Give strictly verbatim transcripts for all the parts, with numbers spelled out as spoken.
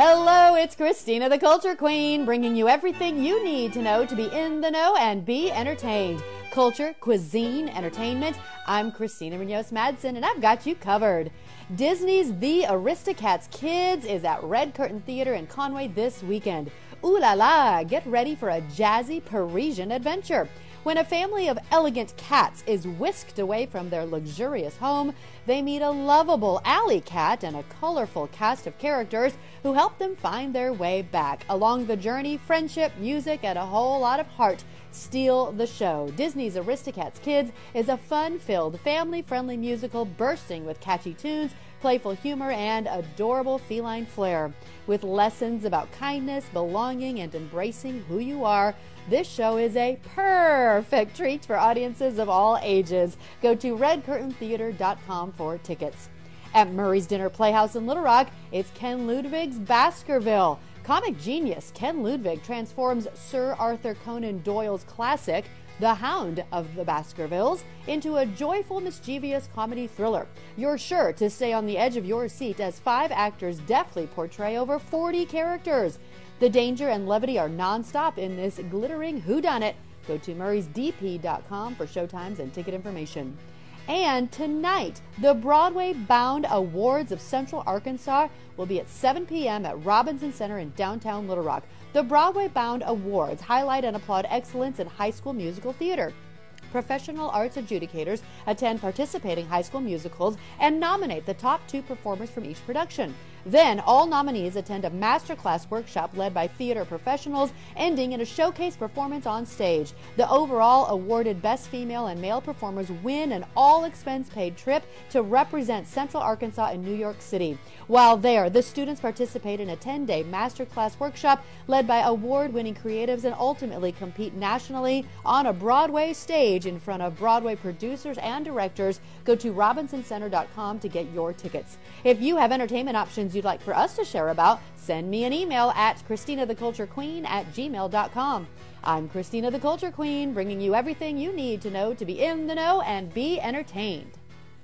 Hello, it's Christina the Culture Queen, bringing you everything you need to know to be in the know and be entertained. Culture, cuisine, entertainment. I'm Christina Munoz-Madsen, and I've got you covered. Disney's The Aristocats Kids is at Red Curtain Theater in Conway this weekend. Ooh la la, get ready for a jazzy Parisian adventure. When a family of elegant cats is whisked away from their luxurious home, they meet a lovable alley cat and a colorful cast of characters who help them find their way back. Along the journey, friendship, music, and a whole lot of heart steal the show. Disney's Aristocats Kids is a fun-filled, family-friendly musical bursting with catchy tunes, playful humor, and adorable feline flair. With lessons about kindness, belonging, and embracing who you are, this show is a perfect treat for audiences of all ages. Go to red curtain theater dot com for tickets. At Murray's Dinner Playhouse in Little Rock, it's Ken Ludwig's Baskerville. Comic genius Ken Ludwig transforms Sir Arthur Conan Doyle's classic, The Hound of the Baskervilles, into a joyful, mischievous comedy thriller. You're sure to stay on the edge of your seat as five actors deftly portray over forty characters. The danger and levity are nonstop in this glittering whodunit. Go to murrays d p dot com for showtimes and ticket information. And tonight, the Broadway-bound Awards of Central Arkansas will be at seven p.m. at Robinson Center in downtown Little Rock. The Broadway-bound Awards highlight and applaud excellence in high school musical theater. Professional arts adjudicators attend participating high school musicals and nominate the top two performers from each production. Then, all nominees attend a masterclass workshop led by theater professionals, ending in a showcase performance on stage. The overall awarded Best Female and Male performers win an all-expense-paid trip to represent Central Arkansas in New York City. While there, the students participate in a ten-day masterclass workshop led by award-winning creatives and ultimately compete nationally on a Broadway stage in front of Broadway producers and directors. Go to robinson center dot com to get your tickets. If you have entertainment options you'd like for us to share about, send me an email at christina the culture queen at gmail dot com. I'm Christina the Culture Queen, bringing you everything you need to know to be in the know and be entertained.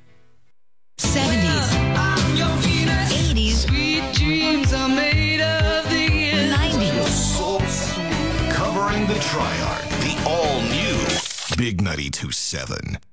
seventies, eighties, Sweet dreams are made of the nineties. Soul Food. Covering the Triarch, the all-new Big ninety-two point seven.